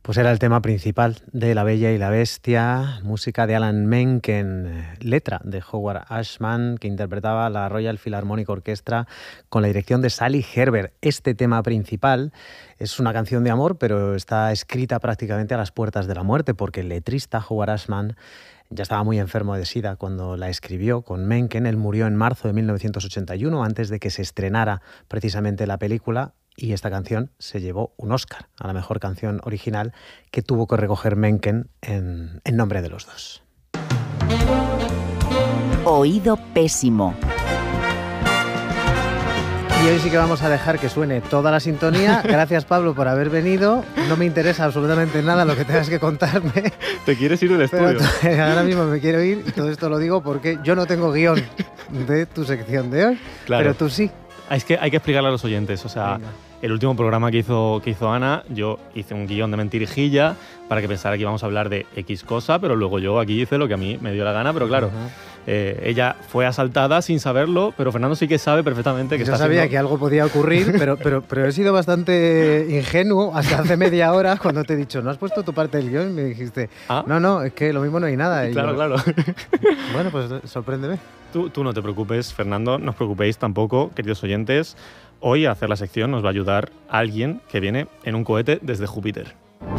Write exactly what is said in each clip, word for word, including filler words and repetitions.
Pues era el tema principal de La Bella y la Bestia, música de Alan Menken, letra de Howard Ashman, que interpretaba la Royal Philharmonic Orchestra con la dirección de Sally Herbert. Este tema principal es una canción de amor, pero está escrita prácticamente a las puertas de la muerte, porque el letrista Howard Ashman ya estaba muy enfermo de SIDA cuando la escribió con Menken. Él murió en marzo de mil novecientos ochenta y uno, antes de que se estrenara precisamente la película, y esta canción se llevó un Oscar a la mejor canción original, que tuvo que recoger Menken en, en nombre de los dos. Oído pésimo. Y hoy sí que vamos a dejar que suene toda la sintonía. Gracias, Pablo, por haber venido. No me interesa absolutamente nada lo que tengas que contarme. ¿Te quieres ir del estudio? Pero ahora mismo me quiero ir, y todo esto lo digo porque yo no tengo guión de tu sección de hoy, claro. Pero tú sí. Es que hay que explicarle a los oyentes, o sea, venga. El último programa que hizo, que hizo Ana, yo hice un guión de mentirijilla para que pensara que íbamos a hablar de X cosa, pero luego yo aquí hice lo que a mí me dio la gana, pero claro, uh-huh. eh, ella fue asaltada sin saberlo, pero Fernando sí que sabe perfectamente que yo está sabía haciendo... que algo podía ocurrir, pero, pero, pero he sido bastante ingenuo hasta hace media hora cuando te he dicho, ¿no has puesto tu parte del guión? Y me dijiste, ¿ah? no, no, es que lo mismo no hay nada. Y claro, yo, claro. Bueno, pues sorpréndeme. Tú, tú no te preocupes, Fernando, no os preocupéis tampoco, queridos oyentes. Hoy a hacer la sección nos va a ayudar alguien que viene en un cohete desde Júpiter.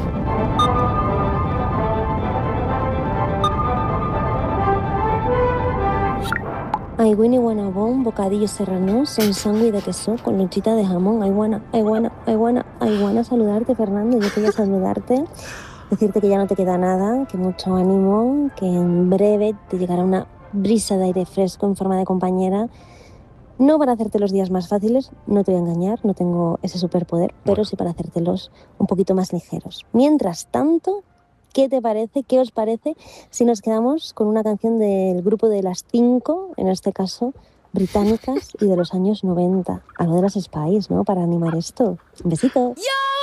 Ay, Winnie Guanabón, bocadillo serrano, son sándwich de queso con luchita de jamón. Ay, buena, ay, buena, ay, buena, ay, buena saludarte, Fernando. Yo quería saludarte, decirte que ya no te queda nada, que mucho ánimo, que en breve te llegará una brisa de aire fresco en forma de compañera. No para hacerte los días más fáciles, no te voy a engañar, no tengo ese superpoder, bueno. Pero sí para hacértelos un poquito más ligeros. Mientras tanto, ¿qué te parece, qué os parece si nos quedamos con una canción del grupo de las cinco, en este caso, británicas y de los años noventa? Algo de las Spice, ¿no? Para animar esto. Un besito. ¡Yo!